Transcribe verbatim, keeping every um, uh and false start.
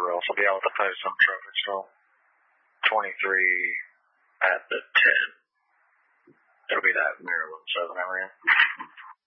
rails. I'll be out with the post on traffic stall. twenty-three at the ten. It'll be that Maryland seven I ran.